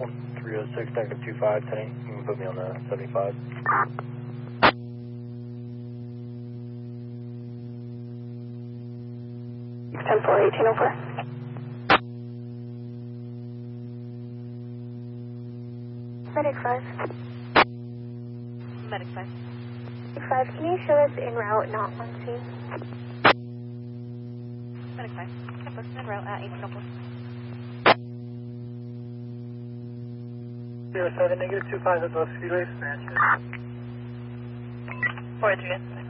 1306, negative 25, Tenny. You can put me on the 75. Ten 1804. Medic 5. Medic 5. 5, can you show us en route, not on scene? Medic 5. Temper, en route at 1804. 07, negative 25 at both speedways, Manchester. 4 3